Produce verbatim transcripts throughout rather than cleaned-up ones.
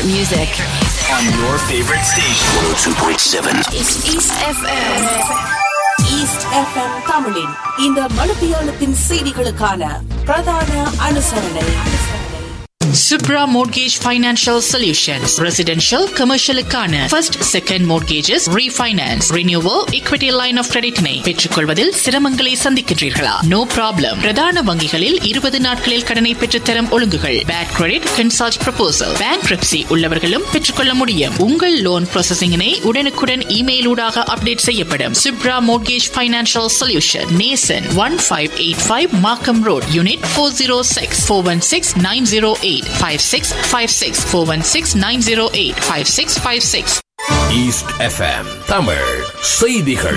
music. On your favorite station. one oh two point seven. It's East F M. East F M தமிழின் இந்த மணித்தியாலத்தின் செய்திகளுக்கான பிரதான அனுசரணை. Subra Mortgage Financial Solutions. Residential, commercial க்கான first, second mortgages, refinance, renewal, equity line of credit னை பெற்றுக்கொள்வதில் சிரமங்களை சந்திக்கின்றீர்களா? No problem. பிரதான வங்கிகளில் இருபது நாட்களில் கடனை பெற்றுத்தரும் ஒழுங்குகள். Bad credit, consult proposal. Bankruptcy உள்ளவர்களும் பெற்றுக்கொள்ள முடியும். உங்கள் லோன் ப்ராசஸிங்கினை உடனுக்குடன் இமெயில் ஊடாக அப்டேட் செய்யப்படும். Subra Mortgage Financial Solution. Nason one five eight five Markham Road, Unit four oh six, four one six nine oh eight. five six five six four one six nine oh eight five six five six. East F M Tamil செய்திகள்.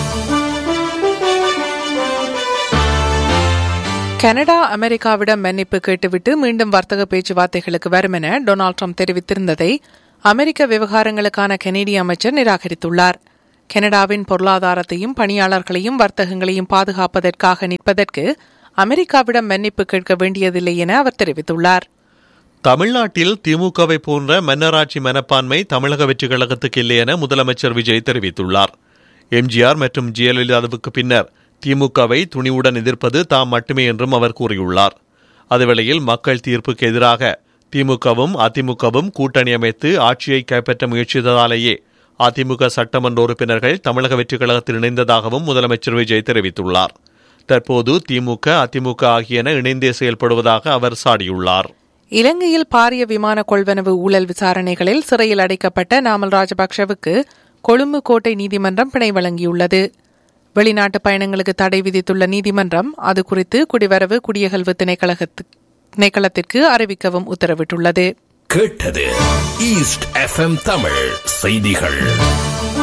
Canada அமெரிக்காவிடம் மன்னிப்பு கேட்டுவிட்டு மீண்டும் வர்த்தக பேச்சுவார்த்தைகளுக்கு வரும் என Donald Trump தெரிவித்திருந்ததை அமெரிக்க விவகாரங்களுக்கான கனேடிய அமைச்சர் நிராகரித்துள்ளார். கனடாவின் பொருளாதாரத்தையும் பணியாளர்களையும் வர்த்தகங்களையும் பாதுகாப்பதற்காக நிற்பதற்கு அமெரிக்காவிடம் மன்னிப்பு கேட்க வேண்டியதில்லை என அவர் தெரிவித்துள்ளார். தமிழ்நாட்டில் திமுகவை போன்ற மன்னராட்சி மனப்பான்மை தமிழக வெற்றி கழகத்துக்கு இல்லை என முதலமைச்சர் விஜய் தெரிவித்துள்ளார். எம்ஜிஆர் மற்றும் ஜெயலலிதாவுக்கு பின்னர் திமுகவை துணிவுடன் எதிர்ப்பது தாம் மட்டுமே என்றும் அவர் கூறியுள்ளார். அதேவேளையில் மக்கள் தீர்ப்புக்கு எதிராக திமுகவும் அதிமுகவும் கூட்டணி அமைத்து ஆட்சியை கைப்பற்ற முயற்சித்ததாலேயே அதிமுக சட்டமன்ற உறுப்பினர்கள் தமிழக வெற்றி கழகத்தில் இணைந்ததாகவும் முதலமைச்சர் விஜய் தெரிவித்துள்ளார். தற்போது திமுக அதிமுக ஆகியன இணைந்தே செயல்படுவதாக அவர் சாடியுள்ளார். இலங்கையில் பாரிய விமான கொள்வனவு ஊழல் விசாரணைகளில் சிறையில் அடைக்கப்பட்ட நாமல் ராஜபக்சவுக்கு கொழும்பு கோட்டை நீதிமன்றம் பிணை வழங்கியுள்ளது. வெளிநாட்டு பயணங்களுக்கு தடை விதித்துள்ள நீதிமன்றம் அது குறித்து குடிவரவு குடியகல்வு திணைக்களத்திற்கு அறிவிக்கவும் உத்தரவிட்டுள்ளது. கேட்டது ஈஸ்ட் எஃப் எம் தமிழ் செய்திகள்.